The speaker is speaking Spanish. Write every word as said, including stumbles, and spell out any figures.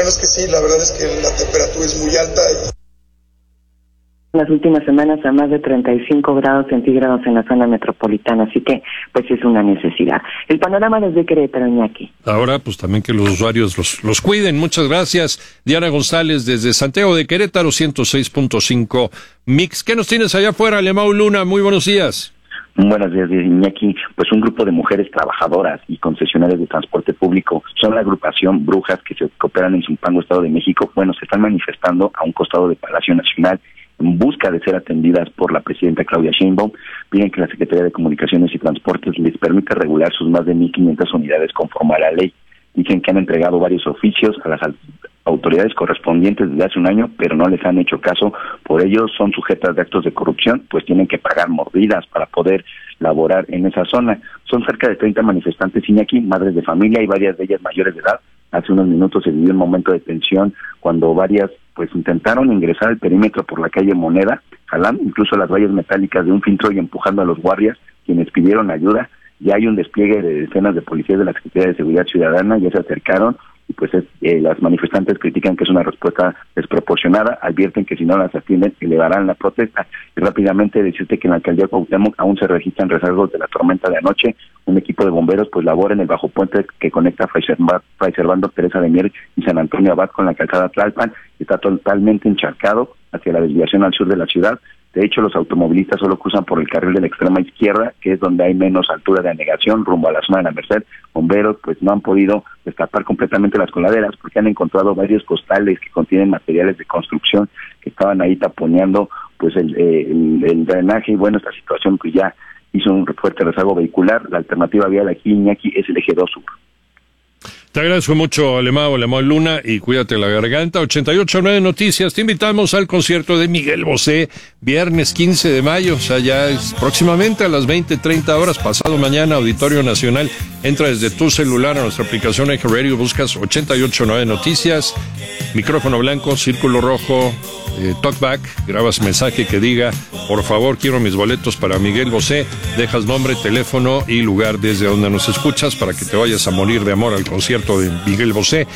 bueno es que sí, la verdad es que la temperatura es muy alta. Y... las últimas semanas a más de treinta y cinco grados centígrados en la zona metropolitana, así que pues es una necesidad. El panorama desde Querétaro, Iñaki. Ahora pues también que los usuarios los, los cuiden. Muchas gracias, Diana González desde Santiago de Querétaro, ciento seis punto cinco Mix. ¿Qué nos tienes allá afuera, Alemão Luna? Muy buenos días. Buenos días, Iñaki. Pues un grupo de mujeres trabajadoras y concesionarias de transporte público son la agrupación Brujas que se cooperan en Zumpango, Estado de México. Bueno, se están manifestando a un costado de Palacio Nacional en busca de ser atendidas por la presidenta Claudia Sheinbaum. Piden que la Secretaría de Comunicaciones y Transportes les permita regular sus más de mil quinientas unidades conforme a la ley. Dicen que han entregado varios oficios a las autoridades correspondientes desde hace un año, pero no les han hecho caso. Por ello son sujetas de actos de corrupción, pues tienen que pagar mordidas para poder laborar en esa zona. Son cerca de treinta manifestantes, Iñaki, madres de familia y varias de ellas mayores de edad. Hace unos minutos se vivió un momento de tensión cuando varias pues intentaron ingresar al perímetro por la calle Moneda, jalando incluso las vallas metálicas de un filtro y empujando a los guardias, quienes pidieron ayuda. Ya hay un despliegue de decenas de policías de la Secretaría de Seguridad Ciudadana, ya se acercaron, y pues es, eh, las manifestantes critican que es una respuesta desproporcionada, advierten que si no las atienden elevarán la protesta. Y rápidamente decirte que en la alcaldía Cuauhtémoc aún se registran rezagos de la tormenta de anoche. Un equipo de bomberos pues labora en el bajo puente que conecta Fray Servando Teresa de Mier y San Antonio Abad con la calzada Tlalpan. Está totalmente encharcado hacia la desviación al sur de la ciudad. De hecho, los automovilistas solo cruzan por el carril de la extrema izquierda, que es donde hay menos altura de anegación, rumbo a la zona de la Merced. Bomberos pues no han podido destapar completamente las coladeras porque han encontrado varios costales que contienen materiales de construcción que estaban ahí taponeando pues el, el, el drenaje. Y bueno, esta situación pues ya hizo un fuerte rezago vehicular. La alternativa vial aquí, Iñaki, es el eje dos sur. Te agradezco mucho, Alemão, Alemão Luna, y cuídate la garganta. ochenta y ocho punto nueve Noticias, te invitamos al concierto de Miguel Bosé, viernes quince de mayo, o sea, ya es próximamente a las veinte treinta horas, pasado mañana, Auditorio Nacional. Entra desde tu celular a nuestra aplicación Eje Radio, buscas ochenta y ocho punto nueve Noticias, micrófono blanco, círculo rojo, eh, talkback, grabas mensaje que diga, por favor, quiero mis boletos para Miguel Bosé, dejas nombre, teléfono y lugar desde donde nos escuchas para que te vayas a morir de amor al concierto de Miguel Bosé.